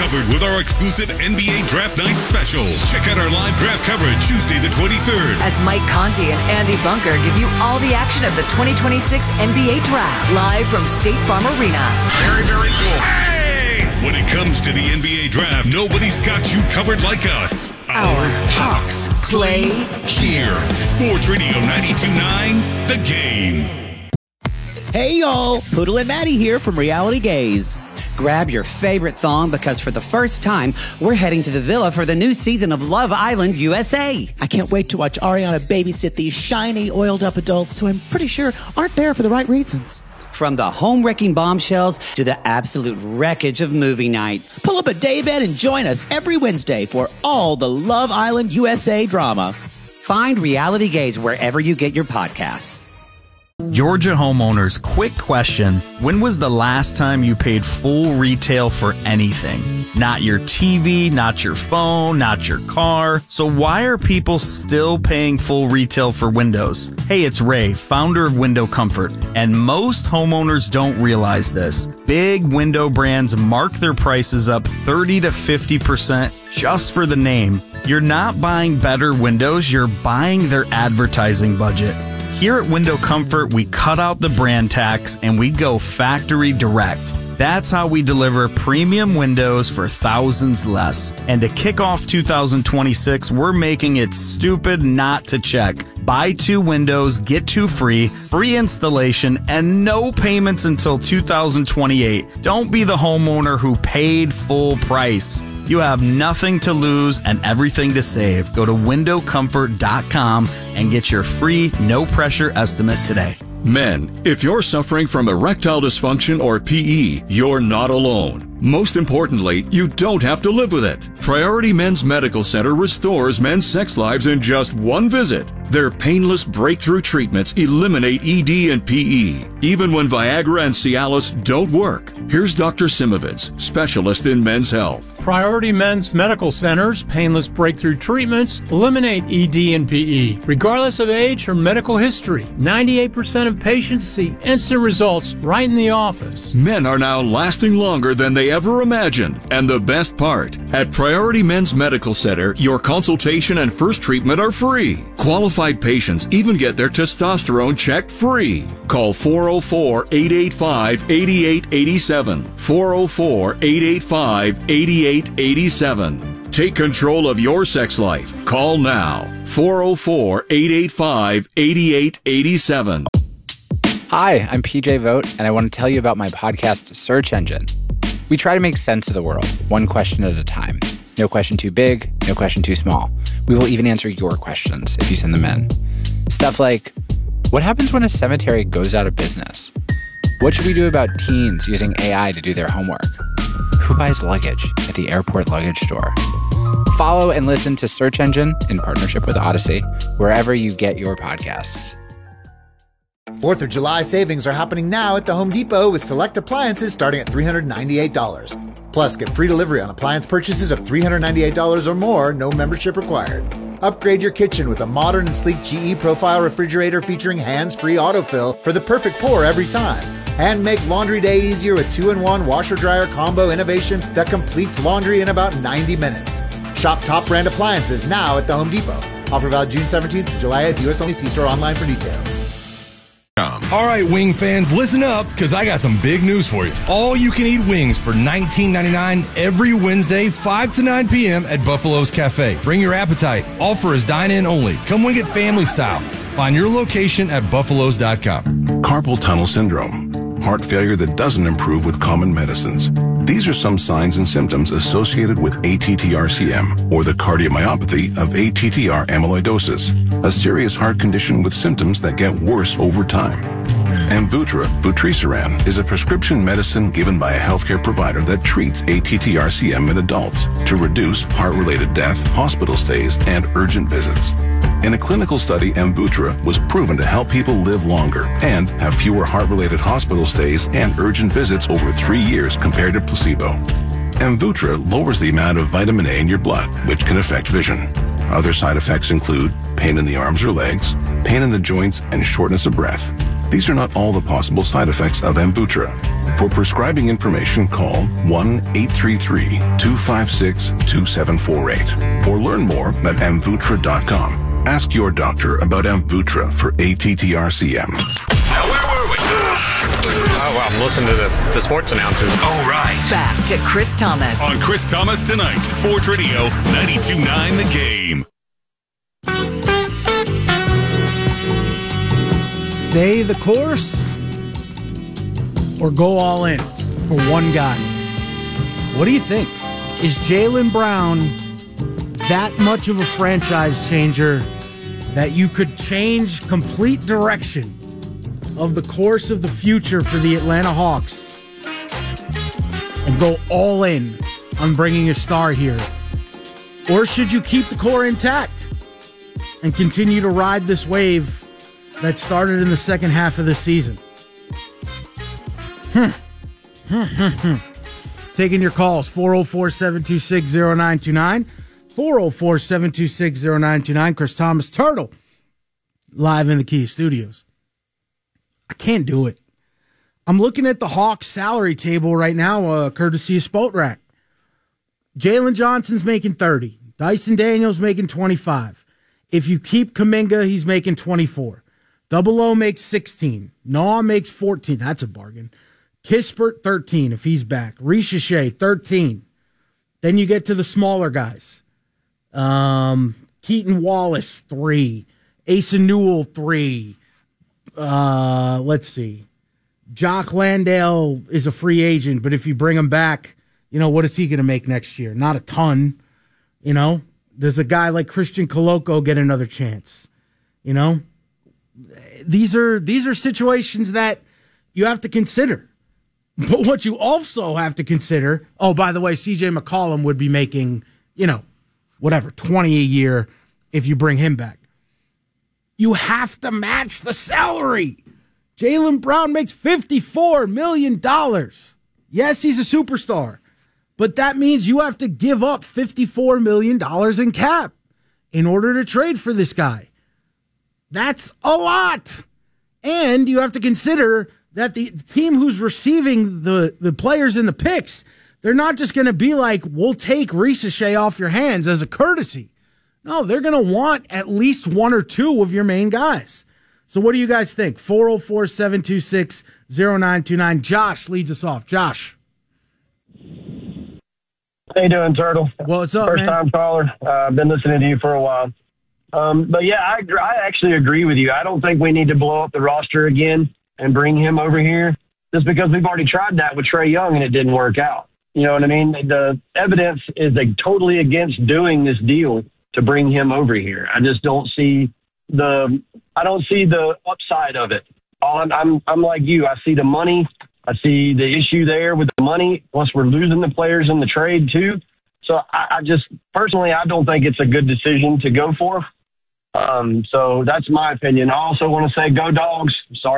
covered with our exclusive NBA Draft Night special. Check out our live draft coverage Tuesday the 23rd. As Mike Conti and Andy Bunker give you all the action of the 2026 NBA Draft live from State Farm Arena. Very, very cool. Hey! When it comes to the NBA Draft, nobody's got you covered like us. Our Hawks play here. Sports Radio 92.9, The Game. Hey y'all, Poodle and Maddie here from Reality Gaze. Grab your favorite thong because for the first time, we're heading to the villa for the new season of Love Island USA. I can't wait to watch Ariana babysit these shiny, oiled-up adults who I'm pretty sure aren't there for the right reasons. From the home-wrecking bombshells to the absolute wreckage of movie night. Pull up a daybed and join us every Wednesday for all the Love Island USA drama. Find Reality Gaze wherever you get your podcasts. Georgia homeowners, quick question. When was the last time you paid full retail for anything? Not your TV, not your phone, not your car. So why are people still paying full retail for windows? Hey, it's Ray, founder of Window Comfort, and most homeowners don't realize this. Big window brands mark their prices up 30 to 50% just for the name. You're not buying better windows, you're buying their advertising budget. Here at Window Comfort, we cut out the brand tax and we go factory direct. That's how we deliver premium windows for thousands less. And to kick off 2026, we're making it stupid not to check. Buy 2 windows, get 2 free, free installation, and no payments until 2028. Don't be the homeowner who paid full price. You have nothing to lose and everything to save. Go to windowcomfort.com and get your free, no-pressure estimate today. Men, if you're suffering from erectile dysfunction or PE, you're not alone. Most importantly, you don't have to live with it. Priority Men's Medical Center restores men's sex lives in just one visit. Their painless breakthrough treatments eliminate ED and PE, even when Viagra and Cialis don't work. Here's Dr. Simovitz, specialist in men's health. Priority Men's Medical Center's painless breakthrough treatments eliminate ED and PE, regardless of age or medical history. 98% of patients see instant results right in the office. Men are now lasting longer than they ever imagined. And the best part, at Priority Men's Medical Center, your consultation and first treatment are free. Qualified patients even get their testosterone checked free. Call 404-885-8887. 404-885-8887. Take control of your sex life. Call now. 404-885-8887. Hi, I'm PJ Vogt, and I want to tell you about my podcast, Search Engine. We try to make sense of the world, one question at a time. No question too big, no question too small. We will even answer your questions if you send them in. Stuff like, what happens when a cemetery goes out of business? What should we do about teens using AI to do their homework? Who buys luggage at the airport luggage store? Follow and listen to Search Engine in partnership with Odyssey, wherever you get your podcasts. 4th of July savings are happening now at the Home Depot with select appliances starting at $398. Plus, get free delivery on appliance purchases of $398 or more, no membership required. Upgrade your kitchen with a modern and sleek GE Profile refrigerator featuring hands-free autofill for the perfect pour every time. And make laundry day easier with 2-in-1 washer-dryer combo innovation that completes laundry in about 90 minutes. Shop top brand appliances now at the Home Depot. Offer valid June 17th to July 8th. U.S. only. See store online for details. All right, wing fans, listen up, because I got some big news for you. All-you-can-eat wings for $19.99 every Wednesday, 5 to 9 p.m. at Buffalo's Cafe. Bring your appetite. Offer is dine-in only. Come wing it family style. Find your location at buffaloes.com. Carpal tunnel syndrome. Heart failure that doesn't improve with common medicines. These are some signs and symptoms associated with ATTR-CM, or the cardiomyopathy of ATTR amyloidosis, a serious heart condition with symptoms that get worse over time. Amvuttra, vutrisiran, is a prescription medicine given by a healthcare provider that treats ATTR-CM in adults to reduce heart-related death, hospital stays, and urgent visits. In a clinical study, Amvuttra was proven to help people live longer and have fewer heart-related hospital stays and urgent visits over 3 years compared to placebo. Amvuttra lowers the amount of vitamin A in your blood, which can affect vision. Other side effects include pain in the arms or legs, pain in the joints, and shortness of breath. These are not all the possible side effects of Amvuttra. For prescribing information, call 1-833-256-2748 or learn more at Amvuttra.com. Ask your doctor about Amvuttra for ATTRCM. Now, where were we? I'm listening to the sports announcers. All right. Back to Chris Thomas. On Chris Thomas Tonight, Sports Radio 92.9 The Game. Stay the course or go all in for one guy? What do you think? Is Jaylen Brown that much of a franchise changer that you could change complete direction of the course of the future for the Atlanta Hawks and go all in on bringing a star here? Or should you keep the core intact and continue to ride this wave that started in the second half of the season? Taking your calls, 404-726-0929, 404-726-0929. Chris Thomas Turtle, live in the Key Studios. I can't do it. I'm looking at the Hawks salary table right now, courtesy of Spotrac. Jalen Johnson's making 30. Dyson Daniels making 25. If you keep Kuminga, he's making 24. Double O makes 16. Naw makes 14. That's a bargain. Kispert, 13 if he's back. Richeche, 13. Then you get to the smaller guys. Keaton Wallace, 3. Asa Newell, 3. Let's see. Jock Landale is a free agent, but if you bring him back, what is he going to make next year? Not a ton. Does a guy like Christian Koloko get another chance? These are situations that you have to consider. But what you also have to consider, by the way, CJ McCollum would be making, 20 a year if you bring him back. You have to match the salary. Jaylen Brown makes $54 million. Yes, he's a superstar, but that means you have to give up $54 million in cap in order to trade for this guy. That's a lot. And you have to consider that the team who's receiving the players in the picks, they're not just going to be like, we'll take Richeche off your hands as a courtesy. No, they're going to want at least one or two of your main guys. So what do you guys think? 404-726-0929. Josh leads us off. Josh. How you doing, Turtle? What's up, First time caller. I've been listening to you for a while. But yeah, I actually agree with you. I don't think we need to blow up the roster again and bring him over here just because we've already tried that with Trae Young and it didn't work out. You know what I mean? The evidence is totally against doing this deal to bring him over here. I just don't see the upside of it. I'm like you. I see the money. I see the issue there with the money. Plus, we're losing the players in the trade too. So I just personally, I don't think it's a good decision to go for. So that's my opinion. I also want to say, go Dogs. Sorry.